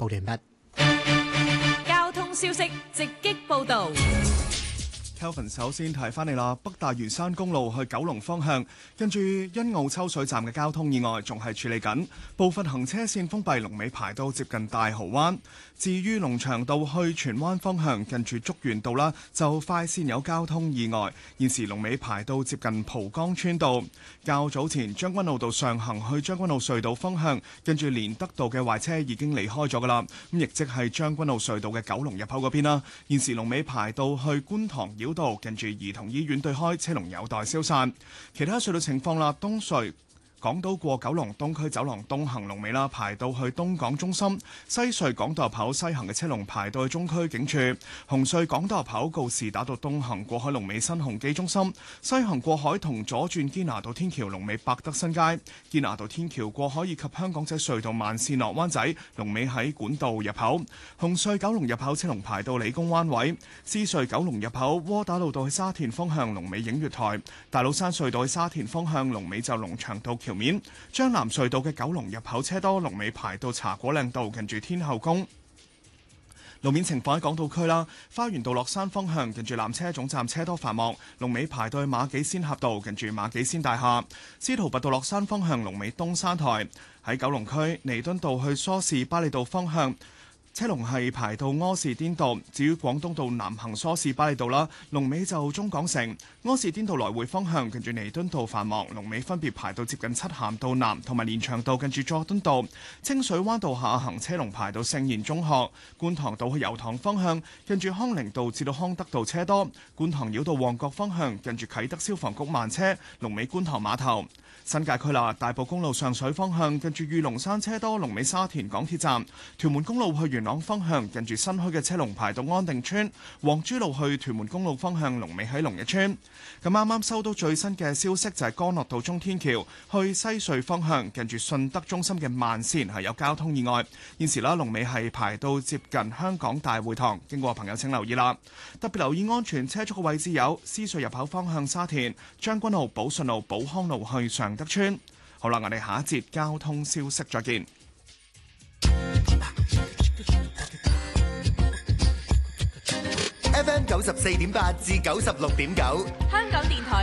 報完畢。 交通消息直擊報導。 Kelvin 首先提翻你啦，北大嶼山公路去九龍方向，跟住欣澳抽水站嘅交通意外仲係處理緊，部分行車線封閉，龍尾排到接近大蠔灣。至於龍翔道去荃灣方向，近住竹園道啦，就快線有交通意外，現時龍尾排到接近蒲崗村道。較早前將軍澳道上行去將軍澳隧道方向，跟住連德道嘅壞車已經離開咗噶啦，咁亦即係將軍澳隧道嘅九龍入口嗰邊啦。現時龍尾排到去觀塘繞道，近住兒童醫院對開，車龍有待消散。其他隧道情況啦，東隧港島過九龍東區走廊東行龍尾啦，排到去東港中心；西隧港島入口西行嘅車龍排到去中區警署；紅隧港島入口告士打道東行過海龍尾新鴻基中心；西行過海同左轉堅拿道天橋龍尾百德新街；堅拿道天橋過海以及香港仔隧道慢線落灣仔龍尾喺管道入口；紅隧九龍入口車龍排到理工灣位；獅隧九龍入口窩打老道去沙田方向龍尾映月台；大老山隧道去沙田方向龍尾就龍翔道橋面，將南隧道嘅九龍入口車多，龍尾排到茶果嶺道近住天后宮。路面情況喺港島區啦，花園道落山方向近住纜車總站車多繁忙，龍尾排到去馬己仙峽道近住馬己仙大廈。司徒拔道落山方向龍尾東山台。喺九龍區彌敦道去梳士巴利道方向，車龍係排到柯士甸道。至於廣東道南行梳士巴利道啦，龍尾就中港城。柯士甸道來回方向近住彌敦道繁忙，龍尾分別排到接近漆咸道南同埋連翔道近住佐敦道。清水灣道下行車龍排到聖言中學。觀塘道去油塘方向近住康寧道至到康德道車多。觀塘繞道旺角方向近住啟德消防局慢車，龍尾觀塘碼頭。新界區啦，大埔公路上水方向近住御龍山車多，龍尾沙田港鐵站。屯門公路去元朗方向近住新墟嘅車龍排到安定村。黃珠路去屯門公路方向龍尾喺龍日村。咁啱啱收到最新嘅消息，就係干諾道中天橋去西隧方向近住順德中心嘅慢線係有交通意外，現時啦龍尾係排到接近香港大會堂，經過朋友請留意啦。特別留意安全車速嘅位置有獅隧入口方向沙田、將軍澳、寶順路、寶康路去常德村。好啦，我哋下一節交通消息再見。 FM 94.8至96.9， 香港電台